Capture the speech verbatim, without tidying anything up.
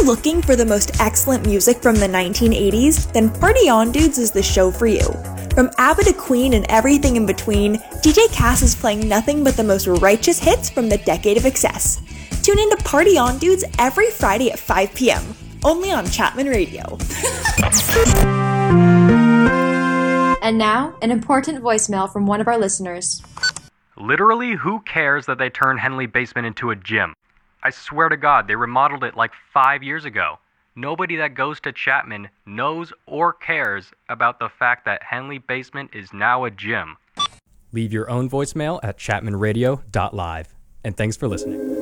you're looking for the most excellent music from the nineteen eighties, then Party On Dudes is the show for you. From ABBA to Queen and everything in between, D J Cass is playing nothing but the most righteous hits from the decade of excess. Tune in to Party On Dudes every Friday at five p.m., only on Chapman Radio. And now, an important voicemail from one of our listeners. Literally, who cares that they turned Henley Basement into a gym? I swear to God, they remodeled it like five years ago. Nobody that goes to Chapman knows or cares about the fact that Henley Basement is now a gym. Leave your own voicemail at chapman radio dot live. And thanks for listening.